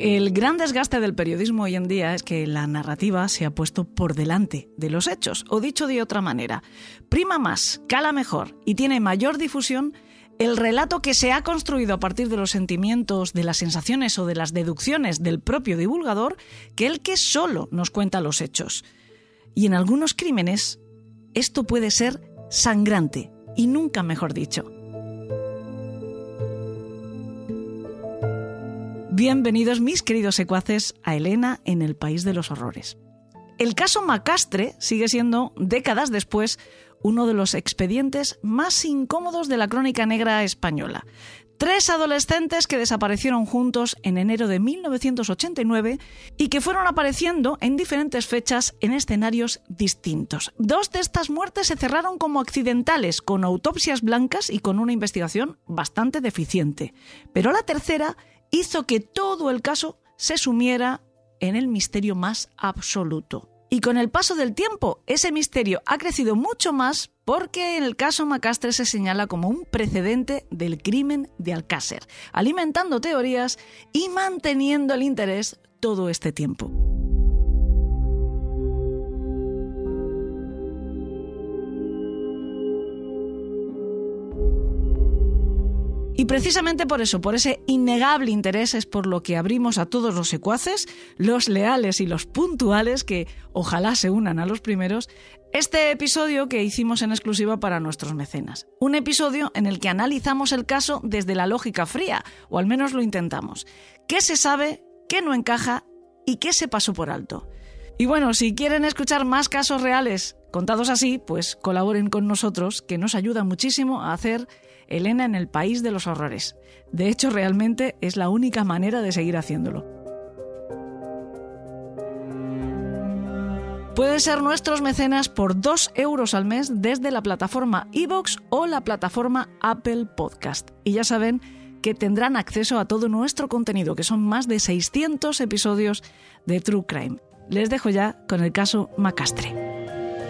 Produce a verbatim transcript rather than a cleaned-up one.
El gran desgaste del periodismo hoy en día es que la narrativa se ha puesto por delante de los hechos, o dicho de otra manera, prima más, cala mejor y tiene mayor difusión el relato que se ha construido a partir de los sentimientos, de las sensaciones o de las deducciones del propio divulgador que el que solo nos cuenta los hechos. Y en algunos crímenes esto puede ser sangrante, y nunca mejor dicho. Bienvenidos, mis queridos secuaces, a Elena en el País de los Horrores. El caso Macastre sigue siendo, décadas después, uno de los expedientes más incómodos de la crónica negra española. Tres adolescentes que desaparecieron juntos en enero de mil novecientos ochenta y nueve y que fueron apareciendo en diferentes fechas en escenarios distintos. Dos de estas muertes se cerraron como accidentales, con autopsias blancas y con una investigación bastante deficiente. Pero la tercera hizo que todo el caso se sumiera en el misterio más absoluto. Y con el paso del tiempo, ese misterio ha crecido mucho más porque en el caso Macastre se señala como un precedente del crimen de Alcácer, alimentando teorías y manteniendo el interés todo este tiempo. Y precisamente por eso, por ese innegable interés, es por lo que abrimos a todos los secuaces, los leales y los puntuales, que ojalá se unan a los primeros, este episodio que hicimos en exclusiva para nuestros mecenas. Un episodio en el que analizamos el caso desde la lógica fría, o al menos lo intentamos. ¿Qué se sabe, qué no encaja y qué se pasó por alto? Y bueno, si quieren escuchar más casos reales contados así, pues colaboren con nosotros, que nos ayuda muchísimo a hacer Elena en el País de los Horrores. De hecho, realmente es la única manera de seguir haciéndolo. Pueden ser nuestros mecenas por dos euros al mes desde la plataforma iVoox o la plataforma Apple Podcast. Y ya saben que tendrán acceso a todo nuestro contenido, que son más de seiscientos episodios de True Crime. Les dejo ya con el caso Macastre.